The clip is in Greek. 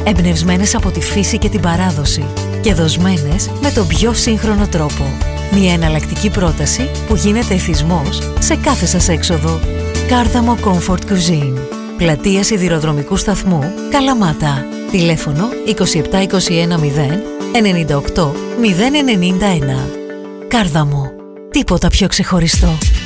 Εμπνευσμένες από τη φύση και την παράδοση και δοσμένες με τον πιο σύγχρονο τρόπο. Μια εναλλακτική πρόταση που γίνεται εθισμός σε κάθε σας έξοδο. Κάρδαμο Comfort Cuisine. Πλατεία Σιδηροδρομικού Σταθμού, Καλαμάτα. Τηλέφωνο 27 21 0 98 091. Κάρδαμο. Τίποτα πιο ξεχωριστό.